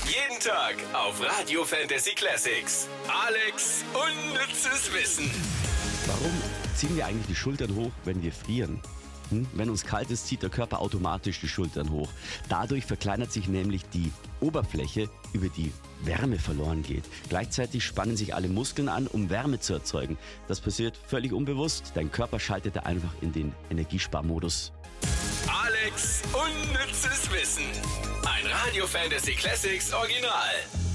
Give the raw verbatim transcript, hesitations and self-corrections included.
Jeden Tag auf Radio Fantasy Classics. Alex unnützes Wissen. Warum ziehen wir eigentlich die Schultern hoch, wenn wir frieren? Hm? Wenn uns kalt ist, zieht der Körper automatisch die Schultern hoch. Dadurch verkleinert sich nämlich die Oberfläche, über die Wärme verloren geht. Gleichzeitig spannen sich alle Muskeln an, um Wärme zu erzeugen. Das passiert völlig unbewusst. Dein Körper schaltet da einfach in den Energiesparmodus. Alex unnützes Wissen. Ein Radio Fantasy Classics Original.